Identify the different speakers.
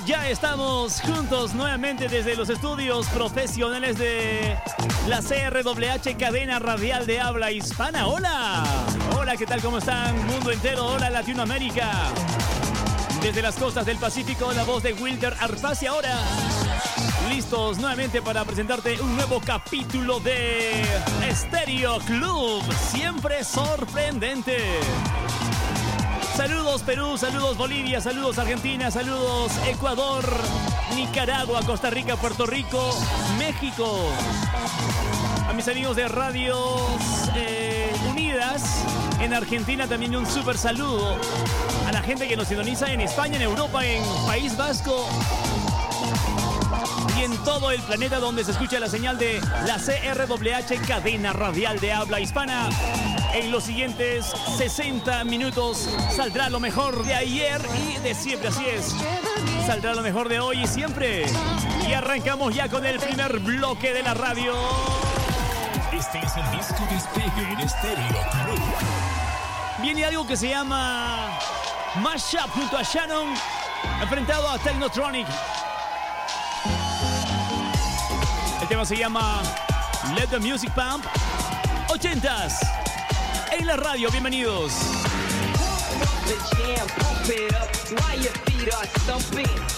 Speaker 1: Ya estamos juntos nuevamente desde los estudios profesionales de la CRWH, cadena radial de habla hispana. ¡Hola! Hola, ¿qué tal? ¿Cómo están? Mundo entero, hola Latinoamérica. Desde las costas del Pacífico, la voz de Wilder Arpacia ahora. Listos nuevamente para presentarte un nuevo capítulo de Estéreo Club. Siempre sorprendente. Saludos Perú, saludos Bolivia, saludos Argentina, saludos Ecuador, Nicaragua, Costa Rica, Puerto Rico, México. A mis amigos de Radios Unidas en Argentina también un súper saludo. A la gente que nos sintoniza en España, en Europa, en País Vasco y en todo el planeta donde se escucha la señal de la CRWH, cadena radial de habla hispana. En los siguientes 60 minutos saldrá lo mejor de ayer y de siempre, así es. Saldrá lo mejor de hoy y siempre. Y arrancamos ya con el primer bloque de la radio.
Speaker 2: Este es el disco despegue en Estéreo Club.
Speaker 1: Viene algo que se llama Mashup junto a Shannon, enfrentado a Technotronic. El tema se llama Let the Music Pump. 80s en la radio, bienvenidos.
Speaker 3: The jam, pump it up while your feet are stumping.